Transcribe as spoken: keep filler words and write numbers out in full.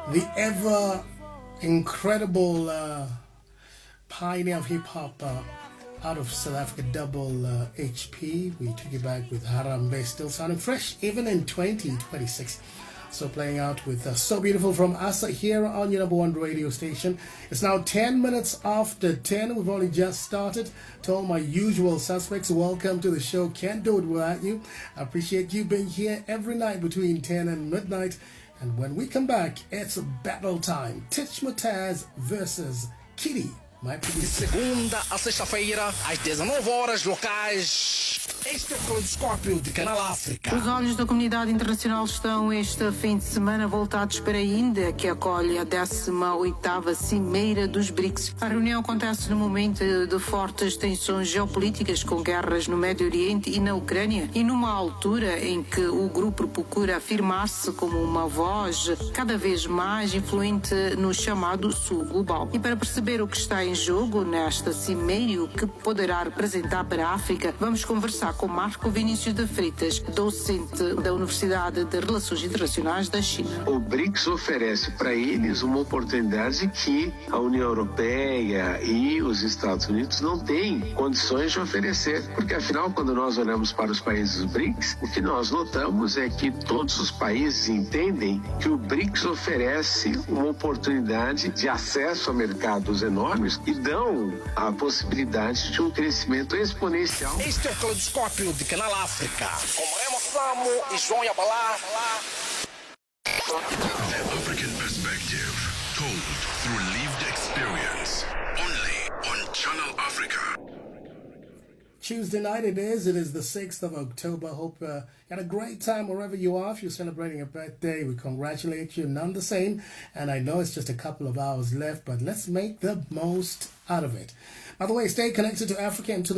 the ever incredible uh, pioneer of hip hop uh, out of South Africa, Double uh, H P. We took it back with Harambe, still sounding fresh even in twenty twenty-six. So playing out with uh, So Beautiful from Asa here on your number one radio station. It's now ten minutes after ten. We've only just started. To all my usual suspects, welcome to the show. Can't do it without you. I appreciate you being here every night between ten and midnight. And when we come back, it's battle time. Titch Mutaz versus Kitty. De segunda a sexta-feira, às dezenove horas locais. Este é o Caleidoscópio de Canal África. Os olhos da comunidade internacional estão este fim de semana voltados para a Índia, que acolhe a décima oitava Cimeira dos BRICS. A reunião acontece no momento de fortes tensões geopolíticas com guerras no Médio Oriente e na Ucrânia, e numa altura em que o grupo procura afirmar-se como uma voz cada vez mais influente no chamado Sul Global. E para perceber o que está em jogo nesta cimeira e o que poderá representar para a África, vamos conversar com Marco Vinícius de Freitas, docente da Universidade de Relações Internacionais da China. O BRICS oferece para eles uma oportunidade que a União Europeia e os Estados Unidos não têm condições de oferecer, porque afinal, quando nós olhamos para os países do BRICS, o que nós notamos é que todos os países entendem que o BRICS oferece uma oportunidade de acesso a mercados enormes e dão a possibilidade de um crescimento exponencial. Este é o Caleidoscópio de Canal África, com Remo Flamo e João Yabalá. The African perspective, told through lived experience, only on Channel Africa. Tuesday night it is. It is the sixth of October. Hope uh, you had a great time wherever you are. If you're celebrating a birthday, we congratulate you. None the same. And I know it's just a couple of hours left, but let's make the most out of it. By the way, stay connected to Africa and to the